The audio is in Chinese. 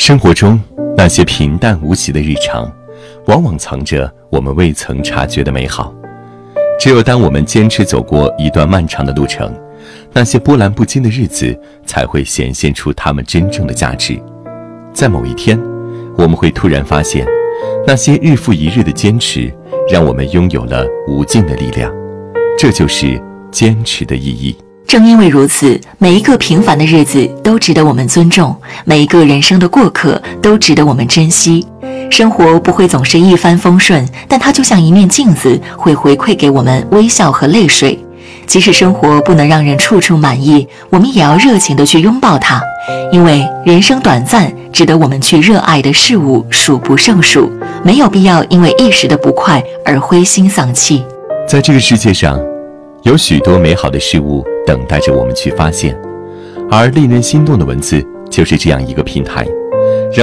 生活中那些平淡无奇的日常，往往藏着我们未曾察觉的美好。只有当我们坚持走过一段漫长的路程，那些波澜不惊的日子才会显现出它们真正的价值。在某一天，我们会突然发现，那些日复一日的坚持，让我们拥有了无尽的力量。这就是坚持的意义。 正因为如此，每一个平凡的日子都值得我们尊重，每一个人生的过客都值得我们珍惜。生活不会总是一帆风顺，但它就像一面镜子，会回馈给我们微笑和泪水。即使生活不能让人处处满意，我们也要热情地去拥抱它，因为人生短暂，值得我们去热爱的事物数不胜数，没有必要因为一时的不快而灰心丧气。 在这个世界上，有许多美好的事物等待着我们去发现，而令人心动的文字就是这样一个平台。